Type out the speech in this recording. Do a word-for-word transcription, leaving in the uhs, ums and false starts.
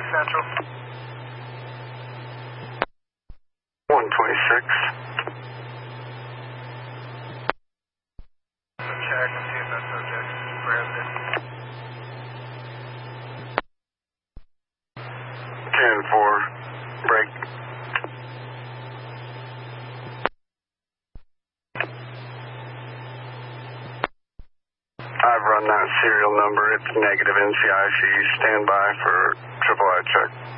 Central. one twenty-six. Check and see if that subject's president. ten four. Break. I've run that serial number. It's negative N C I C. Stand by for triple I check.